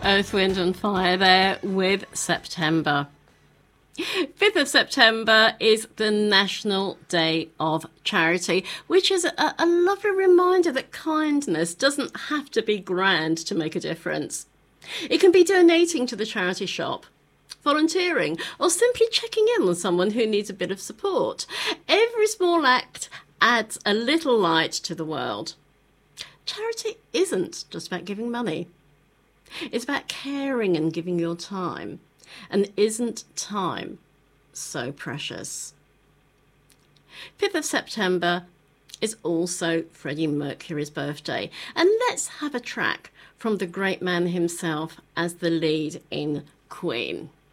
Earth, Wind and Fire there with September. 5th of September is the National Day of Charity, which is a lovely reminder that kindness doesn't have to be grand to make a difference. It can be donating to the charity shop, volunteering, or simply checking in on someone who needs a bit of support. Every small act adds a little light to the world. Charity isn't just about giving money. It's about caring and giving your time. And isn't time so precious? 5th of September is also Freddie Mercury's birthday. And let's have a track from the great man himself as the lead in Queen.